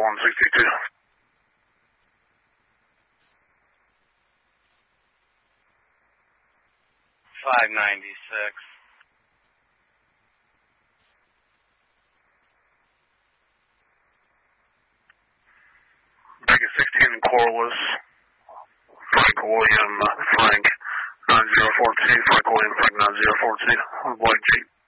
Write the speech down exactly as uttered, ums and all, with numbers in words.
one sixty-two. five ninety-six. Vegas sixteen Corliss. Frank William, Frank nine zero four two, Frank William, Frank nine zero four two, White Jeep.